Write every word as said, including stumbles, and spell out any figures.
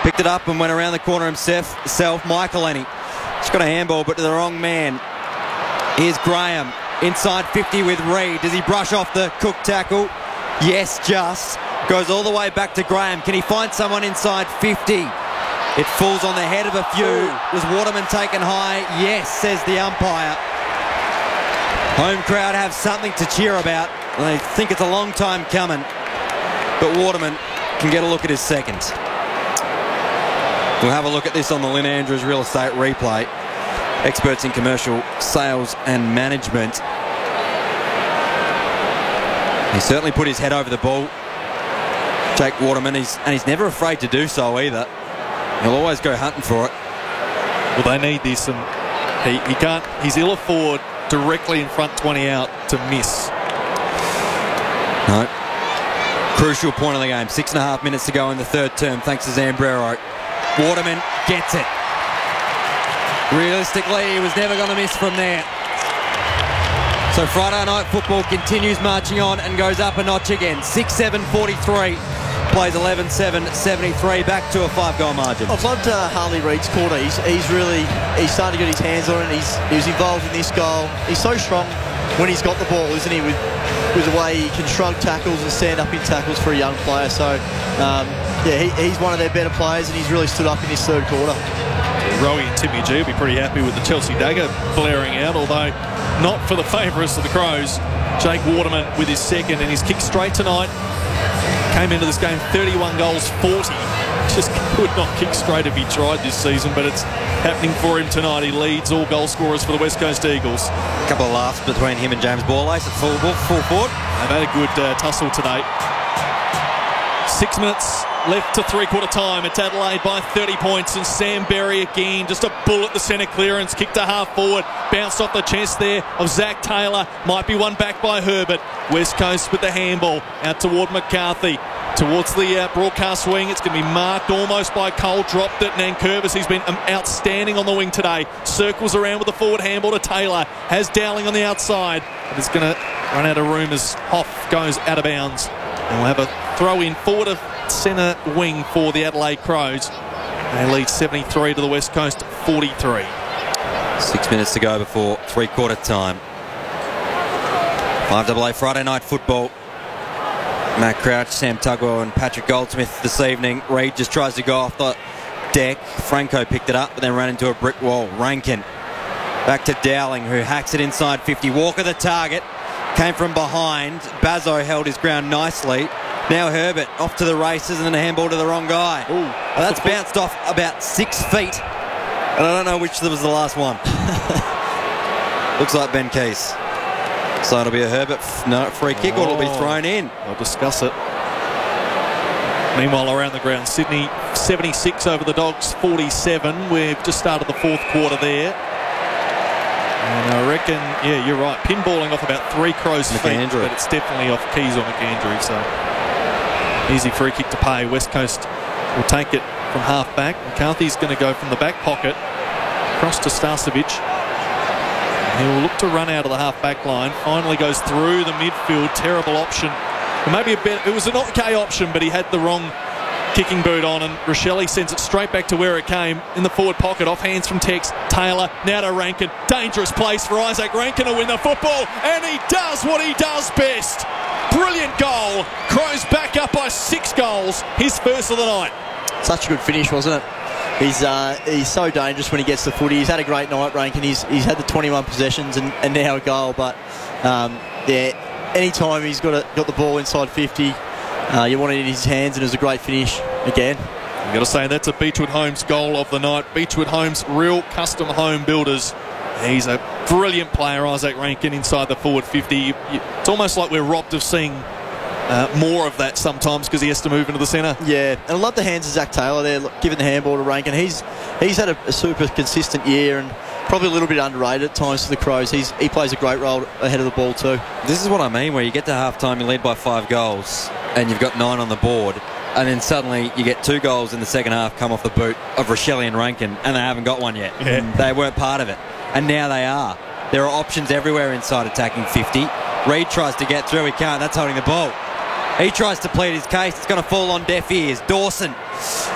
Picked it up and went around the corner himself. Self, Michael Lenny. Just got a handball, but to the wrong man. Here's Graham. Inside fifty with Reid. Does he brush off the Cook tackle? Yes, just. Goes all the way back to Graham. Can he find someone inside fifty? It falls on the head of a few. Was Waterman taken high? Yes, says the umpire. Home crowd have something to cheer about. They think it's a long time coming. But Waterman can get a look at his second. We'll have a look at this on the Lynn Andrews Real Estate replay. Experts in commercial sales and management. He certainly put his head over the ball, Jake Waterman, he's, and he's never afraid to do so either. He'll always go hunting for it. Well, they need this, and he, he can't. He's ill afford directly in front twenty out to miss. No. Crucial point of the game. Six and a half minutes to go in the third term, thanks to Zambrero. Waterman gets it. Realistically, he was never going to miss from there. So Friday night football continues marching on and goes up a notch again. six seven forty-three. Plays eleven seven seventy-three. Back to a five-goal margin. I've loved uh, Harley Reid's quarter. He's, he's really, he's starting to get his hands on it. He's, he was involved in this goal. He's so strong when he's got the ball, isn't he? With, with the way he can shrug tackles and stand up in tackles for a young player. So, um, yeah, he, he's one of their better players, and he's really stood up in this third quarter. Rowie and Timmy G will be pretty happy with the Chelsea dagger blaring out, although not for the favourites of the Crows. Jake Waterman with his second, and his kick straight tonight. Came into this game thirty-one goals, forty. Just could not kick straight if he tried this season, but it's happening for him tonight. He leads all goal scorers for the West Coast Eagles. A couple of laughs between him and James Borlace at full, full forward. They've had a good uh, tussle today. Six minutes left to three-quarter time. It's Adelaide by thirty points, and Sam Berry again, just a bullet the centre clearance, kicked to half forward, bounced off the chest there of Zach Taylor. Might be one back by Herbert. West Coast with the handball out toward McCarthy. Towards the uh, broadcast wing, it's going to be marked almost by Cole. Dropped it. Nankervis, he's been um, outstanding on the wing today. Circles around with the forward handball to Taylor. Has Dowling on the outside. But it's going to run out of room as Hoff goes out of bounds. And we'll have a throw in forward of centre wing for the Adelaide Crows. They lead seventy-three to the West Coast forty-three. Six minutes to go before three-quarter time. five A A Friday night football. Matt Crouch, Sam Tugwell and Patrick Goldsmith this evening. Reid just tries to go off the deck. Franco picked it up but then ran into a brick wall. Rankin back to Dowling, who hacks it inside fifty. Walker the target. Came from behind. Bazzo held his ground nicely. Now Herbert off to the races and then a handball to the wrong guy. Ooh, well, that's bounced off about six feet. And I don't know which was the last one. Looks like Ben Keys. So it'll be a Herbert no, free kick, or it'll be thrown in. I'll discuss it. Meanwhile, around the ground, Sydney seventy-six over the Dogs forty-seven. We've just started the fourth quarter there. And I reckon, yeah, you're right. Pinballing off about three Crows' feet, but it's definitely off Keys or McAndrew. So easy free kick to pay. West Coast will take it from half back. McCarthy's going to go from the back pocket across to Starcevic. He will look to run out of the half-back line. Finally goes through the midfield. Terrible option. Maybe a bit. It was an okay option, but he had the wrong kicking boot on, and Rochelle sends it straight back to where it came in the forward pocket. Off hands from Tex. Taylor now to Rankin. Dangerous place for Isaac Rankin to win the football, and he does what he does best. Brilliant goal. Crows back up by six goals. His first of the night. Such a good finish, wasn't it? He's uh, he's so dangerous when he gets the footy. He's had a great night, Rankin. He's he's had the twenty-one possessions and, and now a goal. But um, yeah, anytime he's got a, got the ball inside fifty, uh, you want it in his hands, and it was a great finish again. I've got to say that's a Beechwood Homes goal of the night. Beechwood Homes, real custom home builders. He's a brilliant player, Isaac Rankin, inside the forward fifty. It's almost like we're robbed of seeing Uh, more of that sometimes because he has to move into the centre. Yeah, and I love the hands of Zach Taylor there, giving the handball to Rankin. He's he's had a, a super consistent year and probably a little bit underrated at times for the Crows. He's he plays a great role ahead of the ball too. This is what I mean, where you get to half-time, you lead by five goals and you've got nine on the board, and then suddenly you get two goals in the second half come off the boot of Rochelle and Rankin, and they haven't got one yet. Yeah. They weren't part of it, and now they are. There are options everywhere inside attacking fifty. Reid tries to get through, he can't, that's holding the ball. He tries to plead his case. It's going to fall on deaf ears. Dawson